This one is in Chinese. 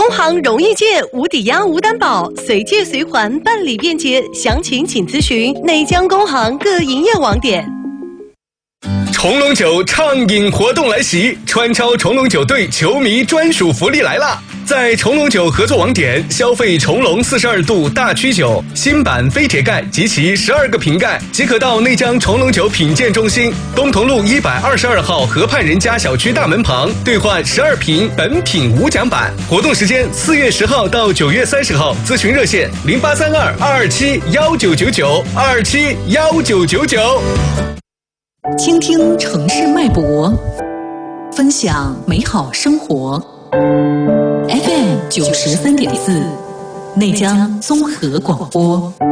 工行容易借，无抵押、无担保，随借随还，办理便捷。详情请咨询内江工行各营业网点。 重龙酒畅饮活动来袭，川超重龙酒队球迷专属福利来啦！在重龙酒合作网点消费重龙42度大曲酒新版飞铁盖及其12个瓶盖，即可到内江重龙酒品鉴中心东同路122号河畔人家小区大门旁兑换12瓶本品无奖版。活动时间4月10号到9月30号，咨询热线0832-227-1999，227-1999。 倾听城市脉搏，分享美好生活。FM 93.4，内江综合广播。